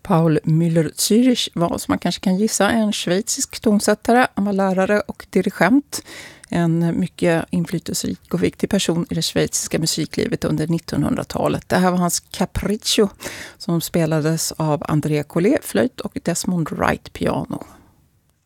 Paul Müller-Zürich var, som man kanske kan gissa, en schweizisk tonsättare. Han var lärare och dirigent. En mycket inflytelserik och viktig person i det schweiziska musiklivet under 1900-talet. Det här var hans Capriccio som spelades av André Collet, flöjt, och Desmond Wright, piano.